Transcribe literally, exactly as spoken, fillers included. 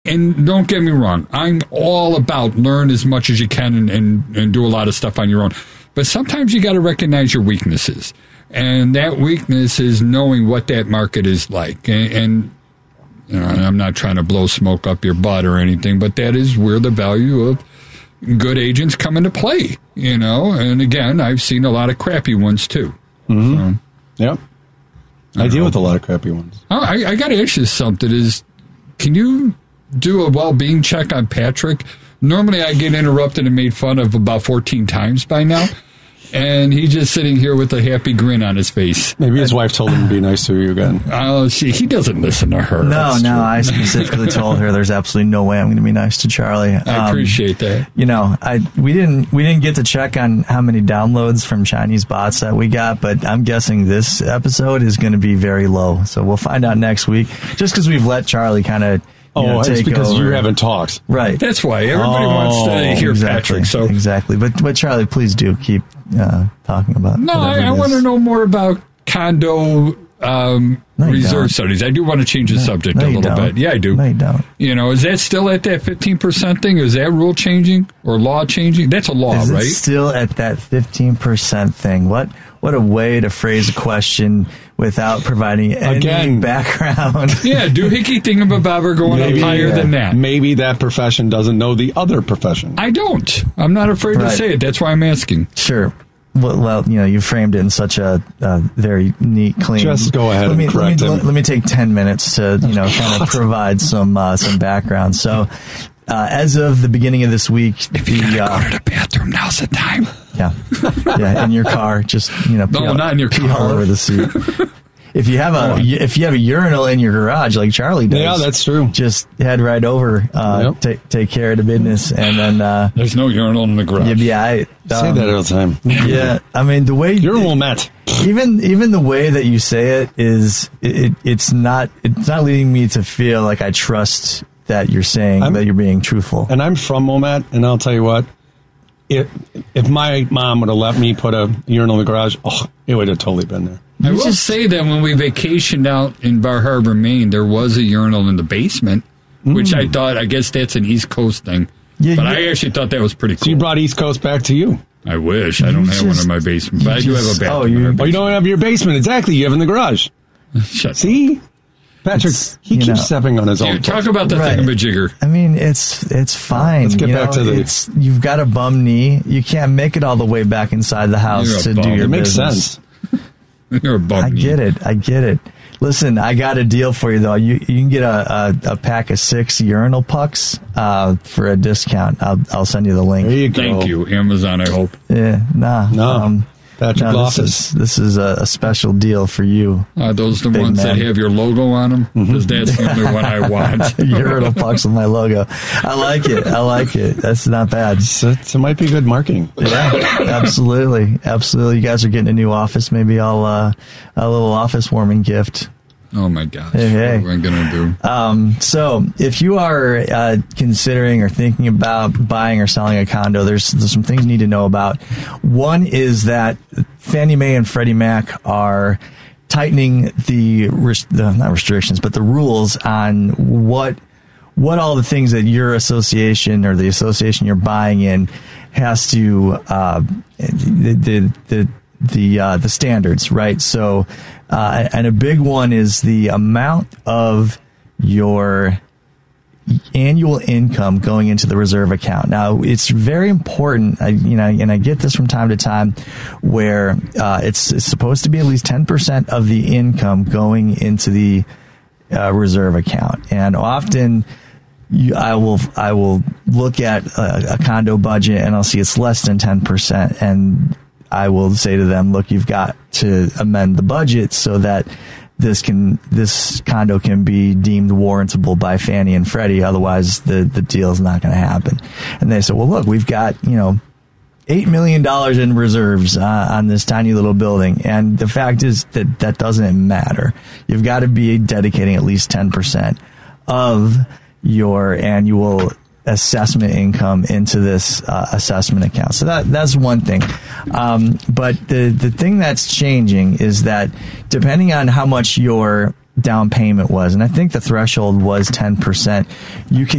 And don't get me wrong, I'm all about learn as much as you can and, and, and do a lot of stuff on your own. But sometimes you got to recognize your weaknesses. And that weakness is knowing what that market is like. And, and you know, I'm not trying to blow smoke up your butt or anything, but that is where the value of good agents come into play, you know. And again, I've seen a lot of crappy ones too. Mm-hmm. So, yep. I, I deal know. with a lot of crappy ones. Oh, I, I got to ask you something. Is can you do a well-being check on Patrick? Normally I get interrupted and made fun of about fourteen times by now. And he's just sitting here with a happy grin on his face. Maybe his wife told him to be nice to you again. Oh, see, he doesn't listen to her. No, That's no, true. I specifically told her there's absolutely no way I'm going to be nice to Charlie. Um, I appreciate that. You know, I we didn't we didn't get to check on how many downloads from Chinese bots that we got, but I'm guessing this episode is going to be very low. So we'll find out next week. Just because we've let Charlie kind of. You oh, know, it's take because over. you haven't talked. Right. That's why. Everybody oh, wants to hear exactly, Patrick. So Exactly. But, but Charlie, please do keep uh, talking about No, I, I want to know more about condo um, no, reserve don't. studies. I do want to change the no, subject no, a little don't. bit. Yeah, I do. No, you don't. You know, is that still at that fifteen percent thing? Is that rule changing or law changing? That's a law, is it right? Still at that fifteen percent thing. What What a way to phrase a question without providing any Again. background. Yeah, doohickey thingamabobber going Maybe, up higher yeah. than that. Maybe that profession doesn't know the other profession. I don't. I'm not afraid Right. to say it. That's why I'm asking. Sure. Well, well, you know, you framed it in such a, a very neat, clean. Just go ahead let me, and correct let me, him. Let me take ten minutes to, you know, kind of provide some uh, some background. So, uh, as of the beginning of this week, If you the gotta uh, go to the bathroom, now's the time. yeah, yeah, in your car, just you know, pee No, all, not in your pee car. all over the seat. If you have a if you have a urinal in your garage like Charlie does, Yeah, that's true. Just head right over, uh, Yep. take take care of the business, and then uh, There's no urinal in the garage. you'll be all right. Say Um, that all the time. Yeah, I mean the way You're well met. even even the way that you say it is it, it it's not it's not leading me to feel like I trust that you're saying I'm- that you're being truthful. And I'm from Wilmette, and I'll tell you what, if, if my mom would have let me put a urinal in the garage, oh, it would have totally been there. I You will just- say that when we vacationed out in Bar Harbor, Maine, there was a urinal in the basement, which I thought, I guess that's an East Coast thing. Yeah, but you- I actually thought that was pretty So you cool. brought East Coast back to you. I wish. I don't You have one just- in my basement, but I you do just- have a bathroom. oh, you- in my Oh, you don't have your basement. Exactly. You have in the garage. basement. Shut up. See? Patrick, It's, he you keeps know- stepping on his Dude, own. talk about the Right. thingamajigger. I mean, it's it's fine. Let's get you back know, to the- It's, you've got a bum knee. You can't make it all the way back inside the house You're a to bum. do your It makes business. sense. You're a bum. I get it. I get it. Listen, I got a deal for you though. You you can get a, a, a pack of six urinal pucks uh, for a discount. I'll I'll send you the link. There you go. Thank you, Amazon, I hope. Yeah, nah. No. Um, Patrick no, this Loftus. is this is a, a special deal for you. Are those the Big ones man. that have your logo on them? Because that's the only one I want. Urinal pucks with my logo. I like it. I like it. That's not bad. So, so it might be good marketing. Yeah, absolutely, absolutely. You guys are getting a new office. Maybe I'll uh, a little office warming gift. Oh, my gosh. Hey, hey. What am I going to do? Um, so if you are uh, considering or thinking about buying or selling a condo, there's, there's some things you need to know about. One is that Fannie Mae and Freddie Mac are tightening the, res- the not restrictions, but the rules on what what all the things that your association or the association you're buying in has to uh, the the the the, uh, the standards, right? So. Uh, and a big one is the amount of your annual income going into the reserve account. Now, it's very important, I, you know, and I get this from time to time, where uh, it's, it's supposed to be at least ten percent of the income going into the uh, reserve account. And often, you, I will I will look at a, a condo budget and I'll see it's less than ten percent, and I will say to them, look, you've got to amend the budget so that this can this condo can be deemed warrantable by Fannie and Freddie. Otherwise, the, the deal is not going to happen. And they said, well, look, we've got, you know, eight million dollars in reserves uh, on this tiny little building. And the fact is that that doesn't matter. You've got to be dedicating at least ten percent of your annual assessment income into this uh, assessment account. So that that's one thing. Um, but the the thing that's changing is that depending on how much your down payment was, and I think the threshold was ten percent, you could